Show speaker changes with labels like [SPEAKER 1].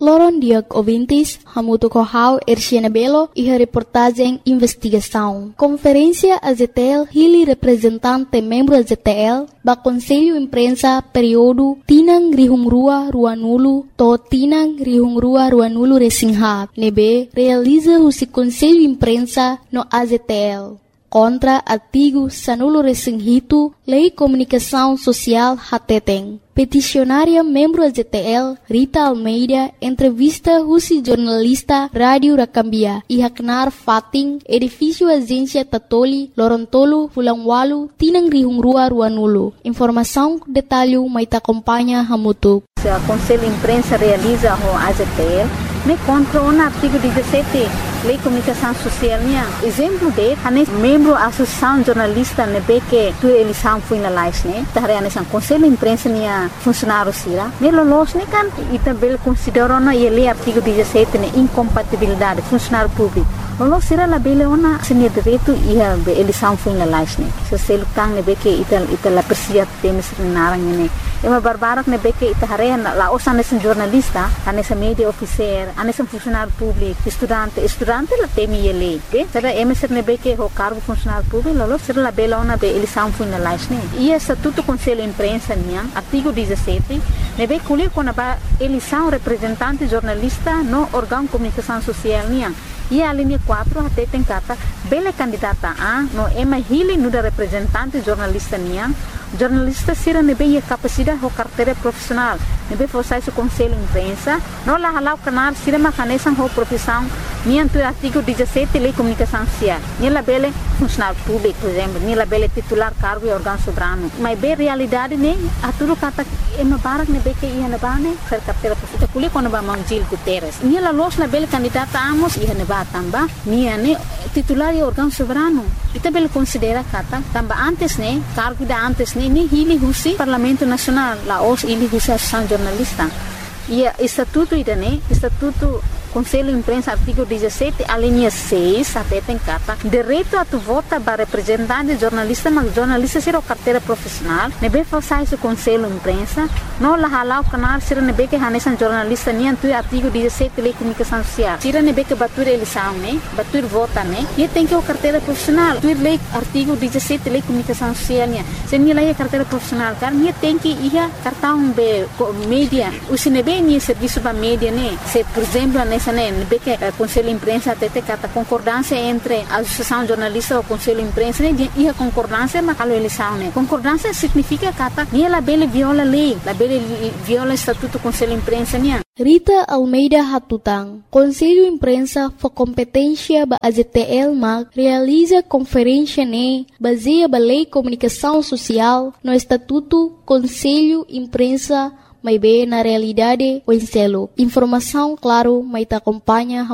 [SPEAKER 1] Loron dia ouvintes, hamuto kohau Erciana Belo e a reportagem investigação. Conferência AZTL hili representante membro AZTL ba Conselho Imprensa período Tinang Rihungrua Ruanulu to Tinang Rihungrua Ruanulu Resinghat. Nebe realiza o Conselho Imprensa no AZTL. Contra artigo Sanulo Resinghito, Lei Comunicação Social Hateteng. Peticionária membro AZTL, Rita Almeida, entrevista Rusi jornalista Rádio Rakambia e Haknar Fating, edifício Agência Tatoli, Lorontolo, Fulangwalu, Tinang Rihungrua Ruanulu. Informação, detalhe, maita acompanha Hamutuk.
[SPEAKER 2] O Conselho Imprensa realiza o AZTL, me contra o artigo 17 Lei Comunicação Social. Exemplo de, membro da Associação Jornalista que tu eleição foi na live, né? Tarrean esse Conselho Imprensa funcionário sira. Nelo los ne kan e também considerou na lei artigo 17 né incompatibilidade funcionário público. Lo sira la bele ona senia direito e a eleição foi na live, né? Se selo kang ne que ita la persia temes narang ne. Uma barbarak ne que ita harean la osa nesse jornalista, nesse media officer, nesse funcionário público, estudante la temi ele, que será emeser ne que o cargo funcionário público, lo sira la bele ona be eleição foi na live, né? E estatuto Conselho Imprensa artigo 17, ne colher quando a eleição representante jornalista no órgão de comunicação social e a linha 4 até tem cata bela candidata a no ema hili no da representante jornalista jornalista sira nebe a capacidade ou carteira profissional nebe forçar esse Conselho Imprensa no la halau canal sira macanesan ou profissão tu artigo 17 Lei Comunicação Social nela bela funcionário público por exemplo nela bela titular cargo e órgão soberano mas bem realidade né a tudo cata ema barak nebe que ia na bane ser carteira profissional kuli quando ba Mangil Guterres nela los na bela candidata amos ia na ba tamba ne titular e órgão soberano e também considera kata tamba antes né cargo da antes ni hili husi Parlamento Nacional la os hili husi Associação Jornalista e estatuto estatuto Conselho Imprensa artigo 17 a linha 6 até tem cata direito a tu vota para representante jornalista mas jornalista será carteira profissional nebe forçar esse Conselho Imprensa não la halau canal será nebe que hanesan jornalista nem tu artigo 17 Lei Comunicação Social será nebe que batur eleição né batur vota né e tem que o carteira profissional tu lei artigo 17 Lei Comunicação Social se nem lei carteira profissional cara nem tem que ir cartão be mídia o se nebe nem serviço para mídia né se por exemplo que o Conselho Imprensa até tem concordância entre a Associação Jornalista e o Conselho Imprensa e a concordância na eleição né concordância significa que ela bele viola a lei ela bele viola o estatuto do Conselho Imprensa
[SPEAKER 1] Rita Almeida Hatutang, Conselho Imprensa for competência ba AZTL MAG realiza conferência baseia ba Lei Comunicação Social no Estatuto Conselho Imprensa mas bem na realidade o enselo. Informação, claro, mas te acompanha